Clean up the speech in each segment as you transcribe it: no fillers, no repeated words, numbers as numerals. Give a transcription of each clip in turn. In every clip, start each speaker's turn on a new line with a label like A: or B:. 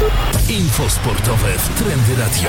A: Info sportowe w Trendy Radio.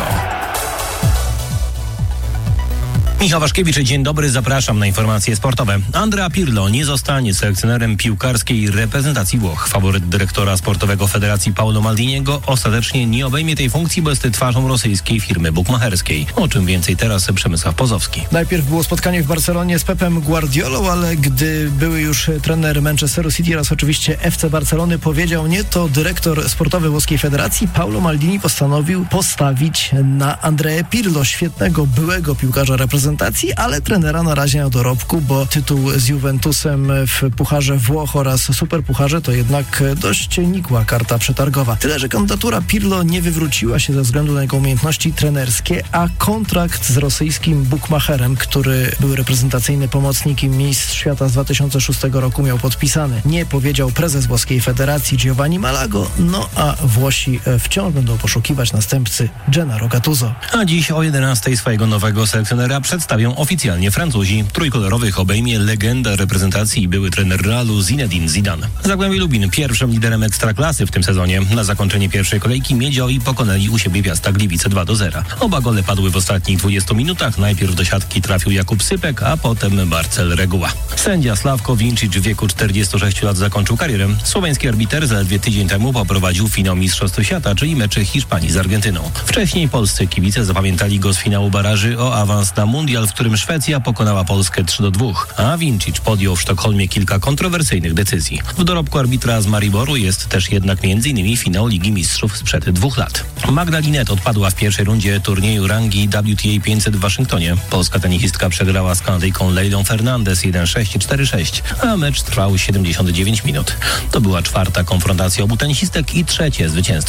B: Michał Waszkiewicz, dzień dobry, zapraszam na informacje sportowe. Andrea Pirlo nie zostanie selekcjonerem piłkarskiej reprezentacji Włoch. Faworyt dyrektora sportowego Federacji Paolo Maldiniego ostatecznie nie obejmie tej funkcji, bo jest twarzą rosyjskiej firmy bukmacherskiej. O czym więcej teraz Przemysław Pozowski.
C: Najpierw było spotkanie w Barcelonie z Pepem Guardiolą, ale gdy były już trener Manchesteru City oraz oczywiście FC Barcelony powiedział nie, to dyrektor sportowy włoskiej federacji Paolo Maldini postanowił postawić na Andrea Pirlo, świetnego byłego piłkarza reprezentacji, ale trenera na razie na dorobku, bo tytuł z Juventusem w Pucharze Włoch oraz Superpucharze to jednak dość nikła karta przetargowa. Tyle, że kandydatura Pirlo nie wywróciła się ze względu na jego umiejętności trenerskie, a kontrakt z rosyjskim bukmacherem, który był reprezentacyjny pomocnikiem mistrz świata z 2006 roku, miał podpisany. Nie powiedział prezes włoskiej federacji Giovanni Malago, no a Włosi wciąż będą poszukiwać następcy Gennaro Gattuso.
B: A dziś o 11 swojego nowego selekcjonera przedstawią oficjalnie Francuzi. Trójkolorowych obejmie legenda reprezentacji i były trener Realu Zinedine Zidane. Zagłębie Lubin pierwszym liderem Ekstraklasy w tym sezonie. Na zakończenie pierwszej kolejki Miedzioi pokonali u siebie Piasta Gliwice 2-0. Oba gole padły w ostatnich 20 minutach. Najpierw do siatki trafił Jakub Sypek, a potem Marcel Reguła. Sędzia Sławko Vincic w wieku 46 lat zakończył karierę. Słoweński arbiter zaledwie tydzień temu poprowadził finał Mistrzostw Świata, czyli mecze Hiszpanii z Argentyną. Wcześniej polscy kibice zapamiętali go z finału baraży o awans na mundial, w którym Szwecja pokonała Polskę 3-2, a Vincic podjął w Sztokholmie kilka kontrowersyjnych decyzji. W dorobku arbitra z Mariboru jest też jednak m.in. finał Ligi Mistrzów sprzed 2 lat. Magda Linette odpadła w pierwszej rundzie turnieju rangi WTA 500 w Waszyngtonie. Polska tenisistka przegrała z Kanadyjką Leilą Fernandez 1-6, 4-6, a mecz trwał 79 minut. To była 4. konfrontacja obu tenisistek i 3. zwycięstwo